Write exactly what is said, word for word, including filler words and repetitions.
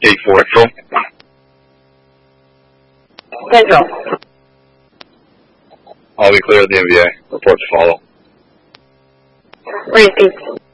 eight four Central. Central. I'll be clear at the N V A. Report to follow. Received.